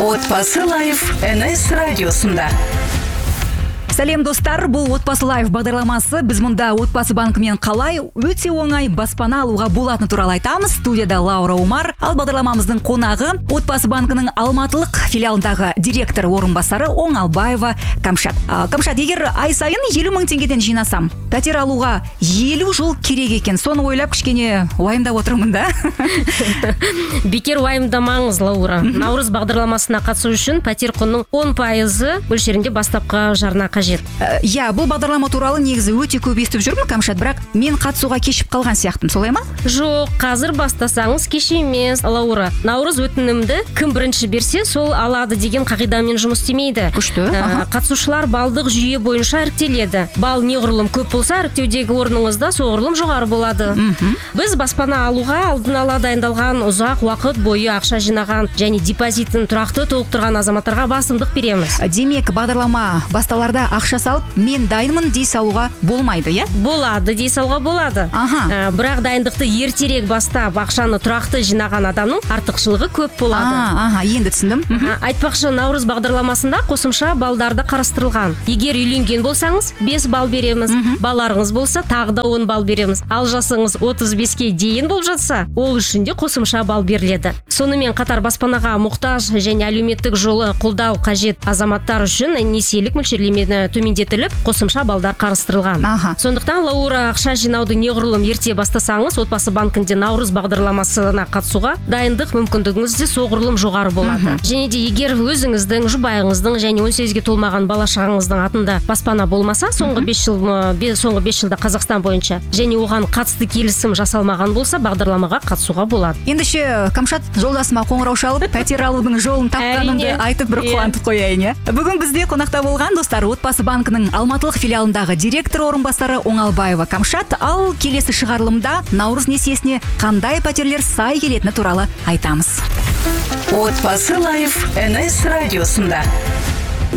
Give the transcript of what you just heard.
Отбасы лайф НС радиосында. Сәлем достар, бұл Отбасы лайф бағдарламасы. Біз мұнда Отбасы банкімен қалай өте оңай баспана алуға болатыны туралы айтамыз. Студияда Лаура Умар, ал бағдарламамыздың қонағы Отбасы банкінің Алматылық филиалындағы директор орынбасары Оңалбаева Камшат. Камшат, егер ай сайын 50 мың теңгеден жинасам, пәтер алуға 50 жыл керек екен. Соны ойлап кішкене уайымдап отырмын да. Бекер уайымдамаңыз, Лаура. Наурыз бағдарламасына қатысу үшін пәтер құнының 10% мөлшерінде бастапқы жарна қажет. Иә, бұл бағдарлама туралы негізі өте көп естіп жүрмін, Камшат, бірақ мен қатысуға кешіп қалған сияқтым, солай ма? Жоқ, қазір бастасаңыз кеш емес, Лаура. Наурыз өтінімді кім бірінші берсе, сол алады деген қағидамен жұмыс істемейді. Күшті. Қатысушылар балдық жүйе бойынша іріктеледі. Бал неғұрлым көп болса, іріктеудегі орныңызда соғұрлым жоғары болады. Біз баспана алуға алдын ала дайындалған, ұзақ уақыт бойы ақша жинаған және депозитін тұрақты толықтырған азаматтарға басымдық береміз. Демек, бағдарлама басталарда ақша салып, мен дайынмын дей салуға болмайды, иә? Болады, дей салуға болады. Бірақ дайындықты ертерек бастап, ақшаны тұрақты жинаған адамның артықшылығы көп болады. Енді түсіндім. Айтпақшы, Наурыз бағдарламасында қосымша балдарды қарастырылған. Егер үйленген болсаңыз, 5 бал береміз. Баларыңыз болса, тағы да 10 бал береміз. Ал жасыңыз 35-ке дейін болып жатса, ол үшін де қосымша бал беріледі. Сонымен қатар баспанаға мұқтаж және әлеуметтік жолы қолдау қажет азаматтар үшін несиелік мөлшерлемені төмендетіліп, қосымша балдар қарастырылған. Сондықтан, Лаура, ақша жинауды неғұрлым ерте бастасаңыз, Отбасы банкінде Наурыз бағдарламасына қатысуға дайындық мүмкіндігіңіз де соғұрлым жоғары болады. Және де егер өзіңіздің, жұбайыңыздың және 18-ге толмаған бала-шағаңыздың атында баспана болмаса, соңғы 5 жылда Қазақстан бойынша және оған қатысты келісім жасалмаған болса, бағдарламаға қатысуға болады. Ендеше, Камшат, жолдасыма қоңырау шалып, пәтер алудың жолын тапқанымды айтып бір қуантып қояйын. Бүгін бізде қонақта болған достар Отбасы банкінің Алматылық филиалындағы директор орынбасары Оңалбаева Камшат, ал келесі шығарылымда Наурыз несиесіне қандай пәтерлер сай келетіні туралы айтамыз. Отбасы лайф НС радиосында.